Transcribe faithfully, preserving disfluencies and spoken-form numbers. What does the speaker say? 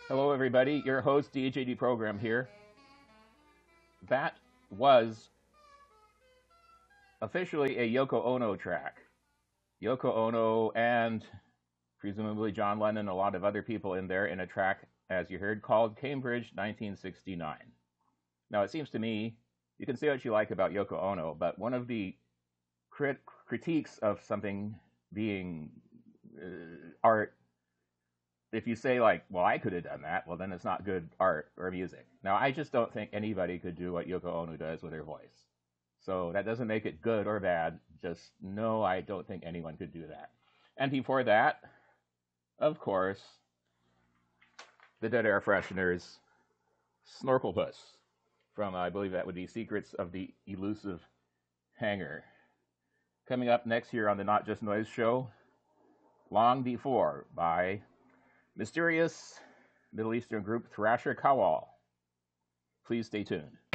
Hello, everybody. Your host, D H A D Program here. That was officially a Yoko Ono track. Yoko Ono and presumably John Lennon, and a lot of other people in there in a track, as you heard, called Cambridge nineteen sixty-nine. Now, it seems to me, you can say what you like about Yoko Ono, but one of the crit- critiques of something being uh, art, if you say like, well, I could have done that, well, then it's not good art or music. Now, I just don't think anybody could do what Yoko Ono does with her voice. So that doesn't make it good or bad. Just no, I don't think anyone could do that. And before that, of course, the Dead Air Fresheners, Snorkelpuss, from I believe that would be Secrets of the Elusive Hangar. Coming up next here on the Not Just Noise show, Long Before by mysterious Middle Eastern group Thrasher Kawal. Please stay tuned.